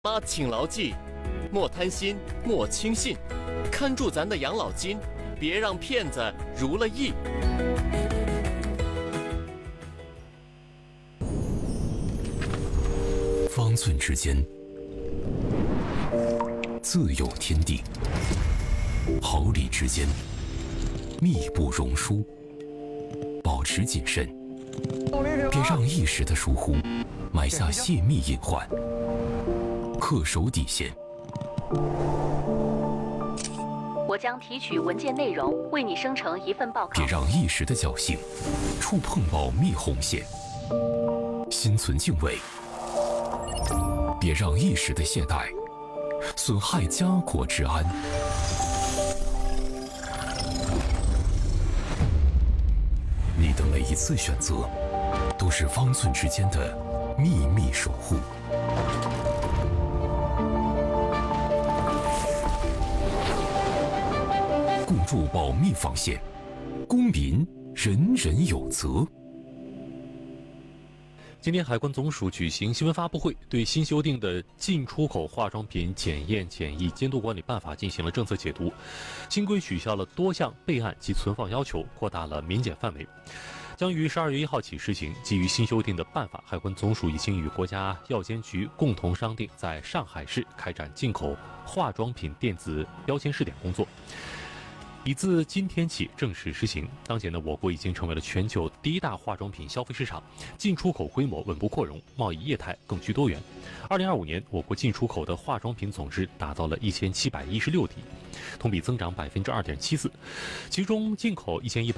妈请牢记，莫贪心，莫轻信，看住咱的养老金，别让骗子如了意。 方寸之间，自有天地；毫厘之间，密不容疏。保持谨慎，别让一时的疏忽埋下泄密隐患。恪守底线。 我将提取文件内容，为你生成一份报告。 别让一时的侥幸触碰保密红线。心存敬畏，别让一时的懈怠损害家国治安。你的每一次选择，都是方寸之间的秘密守护。共筑保密防线，公民人人有责。 今天海关总署举行新闻发布会，对新修订的进出口化妆品检验检疫监督管理办法进行了政策解读。新规取消了多项备案及存放要求，扩大了免检范围，将于12月1号起施行。基于新修订的办法，海关总署已经与国家药监局共同商定，在上海市开展进口化妆品电子标签试点工作，已自今天起正式施行。当前呢，我国已经成为了全球第一大化妆品消费市场，进出口规模稳步扩容，贸易业态更趋多元。2025年，我国进出口的化妆品总值达到了1716亿，同比增长2.74%，其中进口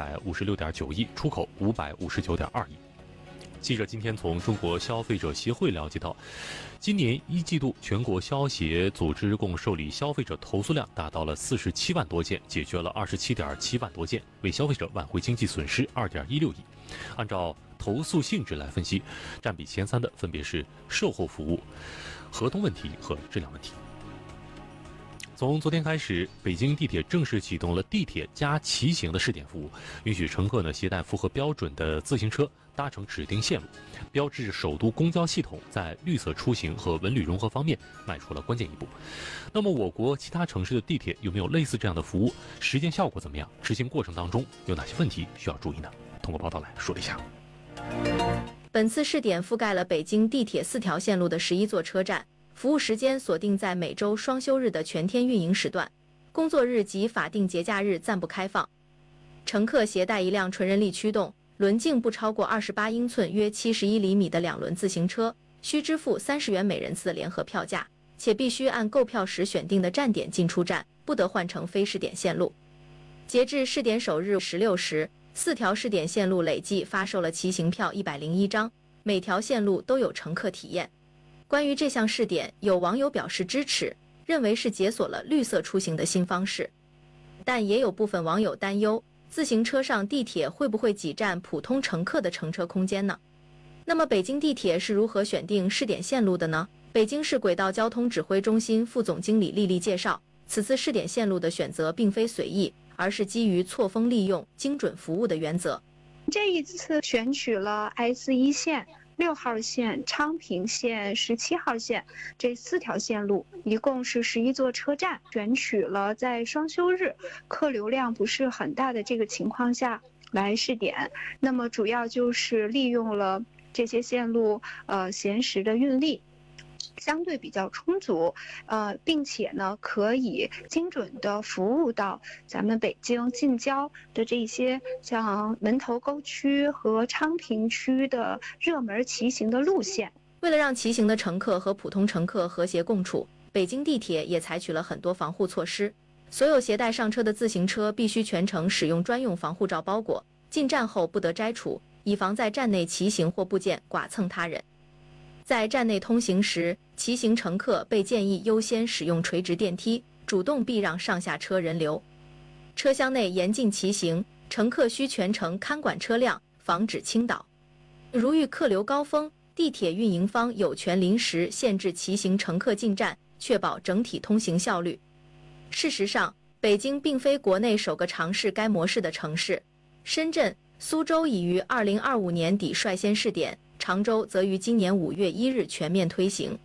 1156.9亿，出口559.2亿。记者今天从中国消费者协会了解到，今年1季度全国消协组织共受理消费者投诉量达到了47万多件，解决了27.7万多件，为消费者挽回经济损失2.16亿。按照投诉性质来分析，占比前3的分别是售后服务、合同问题和质量问题。从昨天开始，北京地铁正式启动了地铁加骑行的试点服务，允许乘客呢携带符合标准的自行车搭乘指定线路，标志着首都公交系统在绿色出行和文旅融合方面迈出了关键一步。那么，我国其他城市的地铁有没有类似这样的服务？实践效果怎么样？执行过程当中有哪些问题需要注意呢？通过报道来说一下。 本次试点覆盖了北京地铁4条线路的11座车站。服务时间锁定在每周双休日的全天运营时段，工作日及法定节假日暂不开放。乘客携带一辆纯人力驱动、轮径不超过28英寸约71厘米的2轮自行车，需支付30元每人次的联合票价，且必须按购票时选定的站点进出站，不得换乘非试点线路。截至试点首日16时，4条试点线路累计发售了骑行票101张，每条线路都有乘客体验。关于这项试点，有网友表示支持，认为是解锁了绿色出行的新方式。但也有部分网友担忧，自行车上地铁会不会挤占普通乘客的乘车空间呢？那么北京地铁是如何选定试点线路的呢？北京市轨道交通指挥中心副总经理丽丽介绍，此次试点线路的选择并非随意，而是基于错峰利用、精准服务的原则。 这一次选取了 S1 线、6号线、昌平线、17号线这4条线路，一共是11座车站，选取了在双休日客流量不是很大的这个情况下来试点。那么主要就是利用了这些线路闲时的运力相对比较充足，并且呢可以精准的服务到咱们北京近郊的这些像门头沟区和昌平区的热门骑行的路线。 为了让骑行的乘客和普通乘客和谐共处，北京地铁也采取了很多防护措施。所有携带上车的自行车必须全程使用专用防护罩包裹，进站后不得摘除，以防在站内骑行或部件剐蹭他人。在站内通行时，骑行乘客被建议优先使用垂直电梯，主动避让上下车人流。车厢内严禁骑行，乘客需全程看管车辆，防止倾倒。如遇客流高峰，地铁运营方有权临时限制骑行乘客进站，确保整体通行效率。事实上，北京并非国内首个尝试该模式的城市，深圳、苏州已于2025年底率先试点，常州则于今年5月1日全面推行。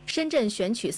深圳选取